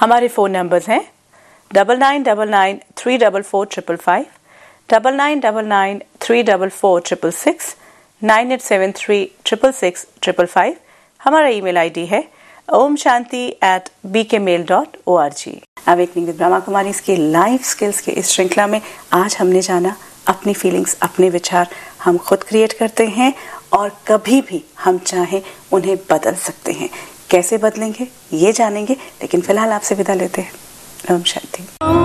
हमारे phone numbers हैं 9999344555, 9999344666, 9873666555। हमारा ईमेल आईडी है omshanti@bkmail.org। Awakening with Brahma Kumari इसके लाइफ स्किल्स के इस श्रृंखला में आज हमने जाना अपनी फीलिंग्स, अपने विचार हम खुद क्रिएट करते हैं और कभी भी हम चाहें उन्हें बदल सकते हैं। कैसे बदलेंगे ये जानेंगे, लेकिन फिलहाल आपसे विदा लेते हैं। ओम शांति।